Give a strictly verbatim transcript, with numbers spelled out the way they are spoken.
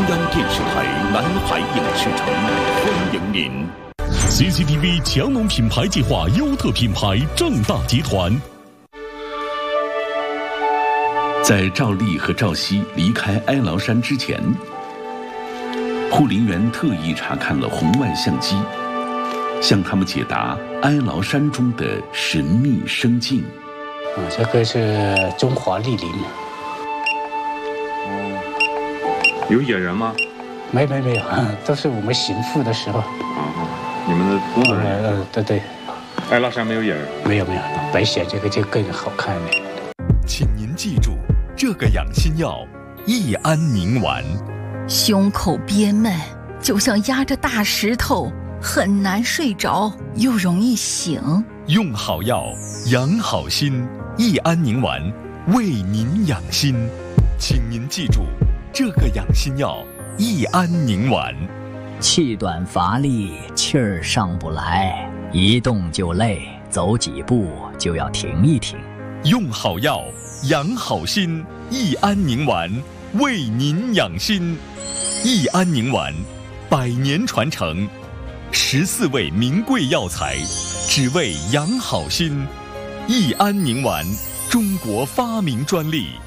央电视台南海影视城欢迎您。C C T V 强农品牌计划优特品牌正大集团。在赵丽和赵熙离开哀牢山之前，护林员特意查看了红外相机，向他们解答哀牢山中的神秘生境。 啊，这个是中华栗林。 哦，有野人吗？ 没没没有，都是我们行富的时候。 啊，你们的工作人员？ 呃，对对。 哀牢山没有野人？ 没有没有，白显这个就更好看了。 请您记住，这个养心药益安宁丸。 胸口憋闷，就像压着大石头，很难睡着，又容易醒。 用好药，养好心，益安宁丸为您养心。请您记住，这个养心药益安宁丸。 气短乏力，气儿上不来，一动就累，走几步就要停一停。 用好药，养好心，益安宁丸为您养心。益安宁丸，百年传承，十四味名贵药材，只为养好心。益安宁丸，中国发明专利。